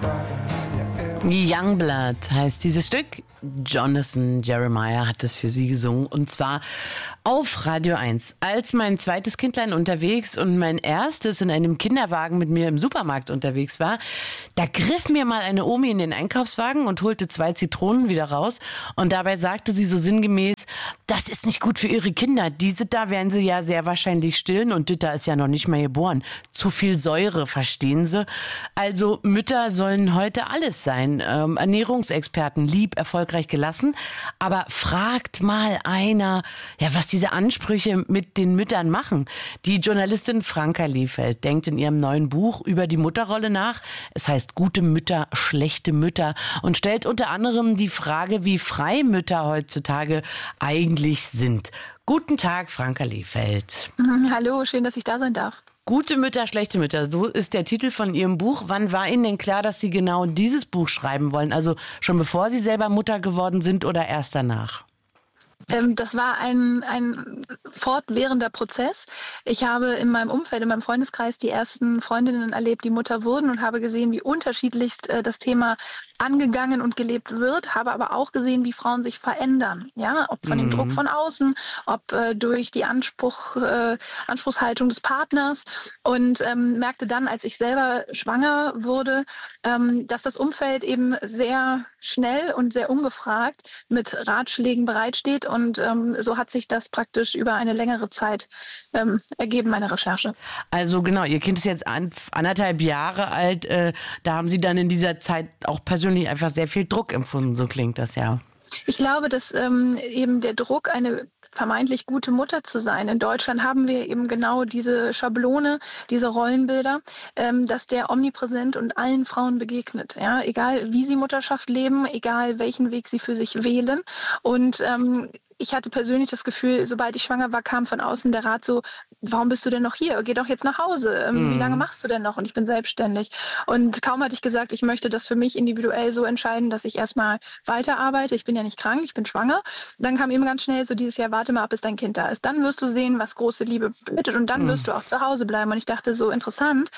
Youngblood heißt dieses Stück. Jonathan Jeremiah hat es für sie gesungen und zwar auf Radio 1. Als mein zweites Kindlein unterwegs und mein erstes in einem Kinderwagen mit mir im Supermarkt unterwegs war, da griff mir mal eine Omi in den Einkaufswagen und holte 2 Zitronen wieder raus und dabei sagte sie so sinngemäß, das ist nicht gut für ihre Kinder. Diese da werden sie ja sehr wahrscheinlich stillen und Ditta ist ja noch nicht mal geboren. Zu viel Säure, verstehen Sie? Also Mütter sollen heute alles sein. Ernährungsexperten, lieb, erfolgreich gelassen. Aber fragt mal einer, ja, was diese Ansprüche mit den Müttern machen. Die Journalistin Franka Lehfeldt denkt in ihrem neuen Buch über die Mutterrolle nach. Es heißt Gute Mütter, schlechte Mütter und stellt unter anderem die Frage, wie frei Mütter heutzutage eigentlich sind. Guten Tag, Franka Lehfeldt. Hallo, schön, dass ich da sein darf. Gute Mütter, schlechte Mütter, so ist der Titel von Ihrem Buch. Wann war Ihnen denn klar, dass Sie genau dieses Buch schreiben wollen? Also schon bevor Sie selber Mutter geworden sind oder erst danach? Das war ein fortwährender Prozess. Ich habe in meinem Umfeld, in meinem Freundeskreis die ersten Freundinnen erlebt, die Mutter wurden und habe gesehen, wie unterschiedlichst das Thema angegangen und gelebt wird, habe aber auch gesehen, wie Frauen sich verändern. Ja, ob von dem Druck von außen, ob durch die Anspruchshaltung des Partners und merkte dann, als ich selber schwanger wurde, dass das Umfeld eben sehr schnell und sehr ungefragt mit Ratschlägen bereitsteht und so hat sich das praktisch über eine längere Zeit ergeben, meine Recherche. Also genau, Ihr Kind ist jetzt 1,5 Jahre alt, da haben Sie dann in dieser Zeit auch persönlich einfach sehr viel Druck empfunden, so klingt das ja. Ich glaube, dass eben der Druck, eine vermeintlich gute Mutter zu sein. In Deutschland haben wir eben genau diese Schablone, diese Rollenbilder, dass der omnipräsent und allen Frauen begegnet. Ja? Egal, wie sie Mutterschaft leben, egal, welchen Weg sie für sich wählen. Und ich hatte persönlich das Gefühl, sobald ich schwanger war, kam von außen der Rat so, warum bist du denn noch hier? Geh doch jetzt nach Hause. Wie lange machst du denn noch? Und ich bin selbstständig. Und kaum hatte ich gesagt, ich möchte das für mich individuell so entscheiden, dass ich erstmal weiterarbeite. Ich bin ja nicht krank, ich bin schwanger. Dann kam eben ganz schnell so dieses Jahr, warte mal ab, bis dein Kind da ist. Dann wirst du sehen, was große Liebe bedeutet und dann wirst du auch zu Hause bleiben. Und ich dachte, so interessant,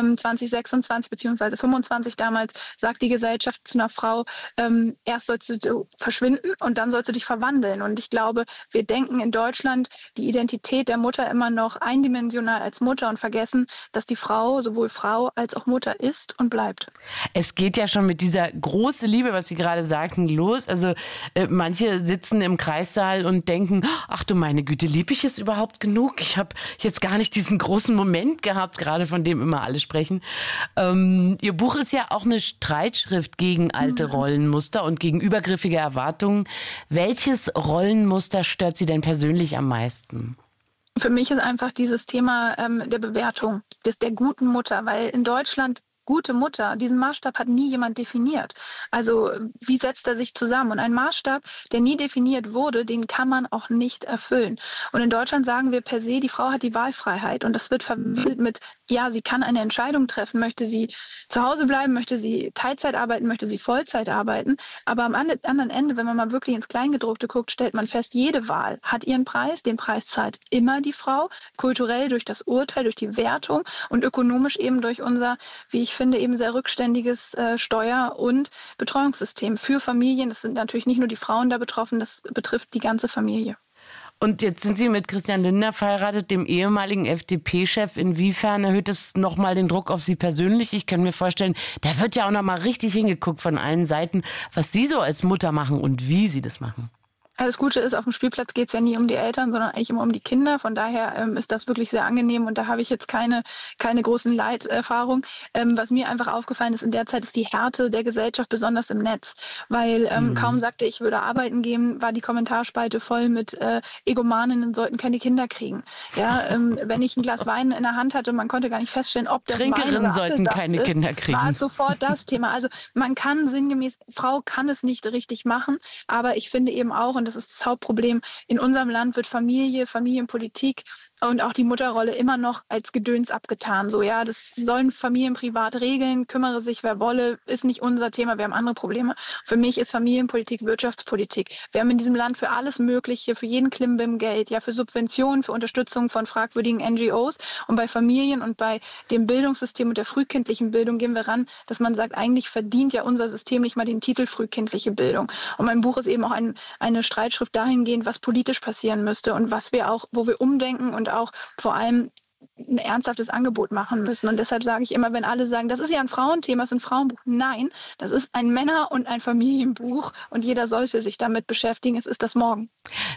2026 beziehungsweise 25 damals sagt die Gesellschaft zu einer Frau, erst sollst du verschwinden und dann sollst du dich verwandeln. Und ich glaube, wir denken in Deutschland die Identität der Mutter immer noch eindimensional als Mutter und vergessen, dass die Frau sowohl Frau als auch Mutter ist und bleibt. Es geht ja schon mit dieser großen Liebe, was Sie gerade sagten, los. Also manche sitzen im Kreissaal und denken, ach du meine Güte, liebe ich es überhaupt genug? Ich habe jetzt gar nicht diesen großen Moment gehabt, gerade von dem immer alle sprechen. Ihr Buch ist ja auch eine Streitschrift gegen alte Rollenmuster und gegen übergriffige Erwartungen. Welches Rollenmuster stört Sie denn persönlich am meisten? Für mich ist einfach dieses Thema der Bewertung, der guten Mutter, weil in Deutschland gute Mutter, diesen Maßstab hat nie jemand definiert. Also wie setzt er sich zusammen? Und ein Maßstab, der nie definiert wurde, den kann man auch nicht erfüllen. Und in Deutschland sagen wir per se, die Frau hat die Wahlfreiheit. Und das wird vermittelt mit, ja, sie kann eine Entscheidung treffen. Möchte sie zu Hause bleiben? Möchte sie Teilzeit arbeiten? Möchte sie Vollzeit arbeiten? Aber am anderen Ende, wenn man mal wirklich ins Kleingedruckte guckt, stellt man fest, jede Wahl hat ihren Preis. Den Preis zahlt immer die Frau. Kulturell durch das Urteil, durch die Wertung und ökonomisch eben durch unser, wie ich finde, eben sehr rückständiges Steuer- und Betreuungssystem für Familien. Das sind natürlich nicht nur die Frauen da betroffen, das betrifft die ganze Familie. Und jetzt sind Sie mit Christian Lindner verheiratet, dem ehemaligen FDP-Chef. Inwiefern erhöht es nochmal den Druck auf Sie persönlich? Ich kann mir vorstellen, da wird ja auch nochmal richtig hingeguckt von allen Seiten, was Sie so als Mutter machen und wie Sie das machen. Das Gute ist, auf dem Spielplatz geht es ja nie um die Eltern, sondern eigentlich immer um die Kinder. Von daher ist das wirklich sehr angenehm und da habe ich jetzt keine großen Leiterfahrungen. Was mir einfach aufgefallen ist in der Zeit, ist die Härte der Gesellschaft, besonders im Netz. Weil kaum sagte ich, würde arbeiten gehen, war die Kommentarspalte voll mit Egomaninnen sollten keine Kinder kriegen. Ja, wenn ich ein Glas Wein in der Hand hatte, man konnte gar nicht feststellen, ob das Trinkerinnen sollten keine Kinder kriegen. War es sofort das Thema. Also man kann sinngemäß, Frau kann es nicht richtig machen, aber ich finde eben auch, und das ist das Hauptproblem, in unserem Land wird Familie, Familienpolitik und auch die Mutterrolle immer noch als Gedöns abgetan. So, ja, das sollen Familien privat regeln, kümmere sich wer wolle, ist nicht unser Thema, wir haben andere Probleme. Für mich ist Familienpolitik Wirtschaftspolitik. Wir haben in diesem Land für alles Mögliche, für jeden Klimbim Geld, ja, für Subventionen, für Unterstützung von fragwürdigen NGOs. Und bei Familien und bei dem Bildungssystem und der frühkindlichen Bildung gehen wir ran, dass man sagt, eigentlich verdient ja unser System nicht mal den Titel frühkindliche Bildung. Und mein Buch ist eben auch eine Streitschrift dahingehend, was politisch passieren müsste und was wir auch, wo wir umdenken und auch vor allem ein ernsthaftes Angebot machen müssen. Und deshalb sage ich immer, wenn alle sagen, das ist ja ein Frauenthema, das ist ein Frauenbuch. Nein, das ist ein Männer- und ein Familienbuch und jeder sollte sich damit beschäftigen. Es ist das Morgen.